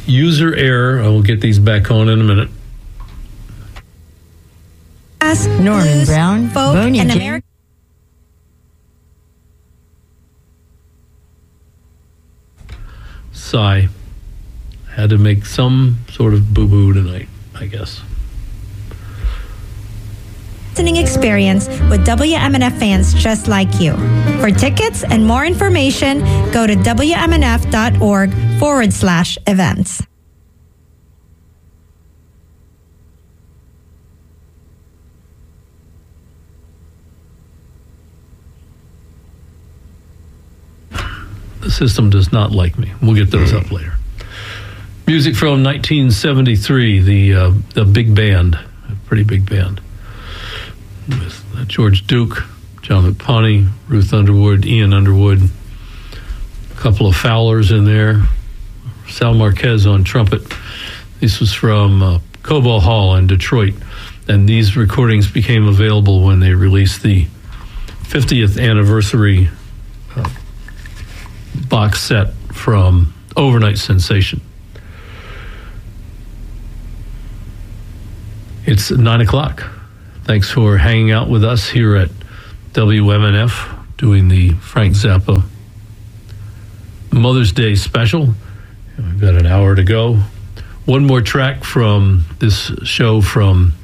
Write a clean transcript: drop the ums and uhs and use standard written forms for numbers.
user error. I will get these back on in a minute. Norman Brown, folk, Boney and J. American. Sigh. Had to make some sort of boo-boo tonight, I guess. Listening experience with WMNF fans just like you. For tickets and more information, go to WMNF.org/events. The system does not like me. We'll get those up later. Music from 1973, the big band, a pretty big band, with George Duke, John McPoney, Ruth Underwood, Ian Underwood, a couple of Fowlers in there, Sal Marquez on trumpet. This was from Cobo Hall in Detroit, and these recordings became available when they released the 50th anniversary box set from Overnight Sensation. It's 9 o'clock. Thanks for hanging out with us here at WMNF doing the Frank Zappa Mother's Day special. We've got an hour to go. One more track from this show from